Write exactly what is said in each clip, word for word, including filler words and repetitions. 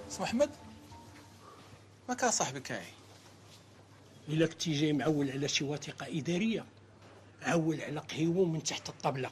سي محمد ما كان صاحبي كاعي. الا كنتي جاي معول على شي وثيقه اداريه عول على قهيوه من تحت الطبله.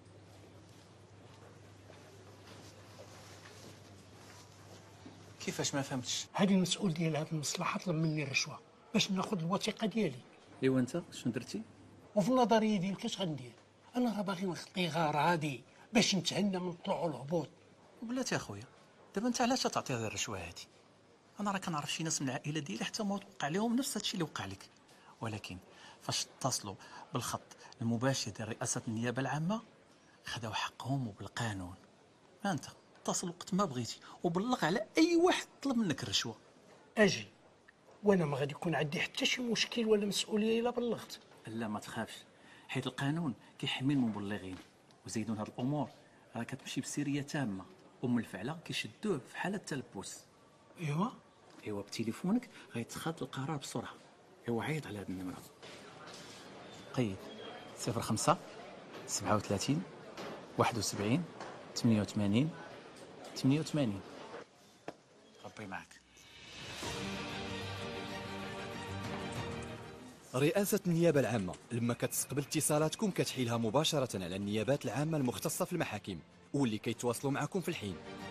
كيفاش ما فهمتش؟ هذه المسؤول ديال هذه المصلحه طلب مني الرشوه باش ناخذ الوثيقه ديالي. ايوا انت شنو درتي؟ وفي النظريه ديالك اش غندير؟ انا راه باغي نخطي غراضي باش نتهنى من الطلوع والهبوط. وبلاتي اخويا دابا انت علاش تعطي هذه الرشوه هذه؟ انا راه كنعرف شي ناس من العائله ديالي حتى ما وقع لهم نفس هادشي اللي وقع لك، ولكن فاش اتصلوا بالخط المباشر ديال رئاسه النيابه العامه خداو حقهم وبالقانون. ما انت اتصل وقت ما بغيتي وبلغ على اي واحد طلب منك الرشوه. اجي وانا ما غادي يكون عندي حتى شي مشكل ولا مسؤوليه الا بلغت. لا ما تخافش، حيت القانون كيحمي المبلغين، وزيدون هاد الامور راه كتمشي بسريه تامه، ام الفعله كيشدوه في حاله التلبس. ايوا ايوا بتليفونك غيتخذ القرار بسرعه. ايوا عيط على هاد النمره. قيد صفر خمسة سبعة وثلاثين واحد وسبعين ثمانية وثمانين ثمانية وثمانين. ربي معك. رئاسة النيابة العامة لما كتستقبل اتصالاتكم كتحيلها مباشرة على النيابات العامة المختصة في المحاكم واللي كيتواصلوا معكم في الحين.